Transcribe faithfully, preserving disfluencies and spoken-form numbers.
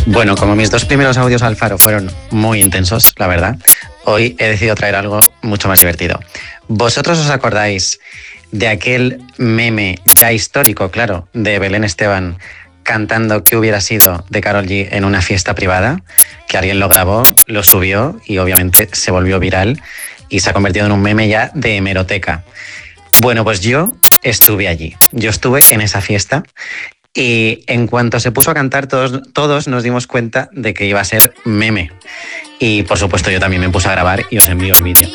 Bueno, como mis dos primeros audios al faro fueron muy intensos, la verdad, hoy he decidido traer algo mucho más divertido. ¿Vosotros os acordáis de aquel meme ya histórico, claro, de Belén Esteban cantando ¿Qué hubiera sido? De Karol G en una fiesta privada? Que alguien lo grabó, lo subió y obviamente se volvió viral y se ha convertido en un meme ya de hemeroteca. Bueno, pues yo estuve allí, yo estuve en esa fiesta. Y en cuanto se puso a cantar, todos, todos nos dimos cuenta de que iba a ser meme. Y por supuesto yo también me puse a grabar y os envío el vídeo.